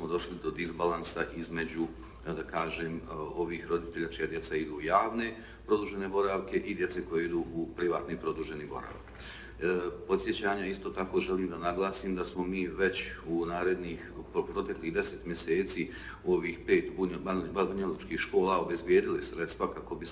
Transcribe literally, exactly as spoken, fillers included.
smo došli do disbalansa između, da kažem, ovih roditelja čija djeca idu u javne produžene boravke i djece koje idu u privatni produženi boravak. Podsjećanja isto tako želim da naglasim da smo mi već u narednih proteklih deset mjeseci u ovih pet banjalučkih škola obezbijedili sredstva kako bi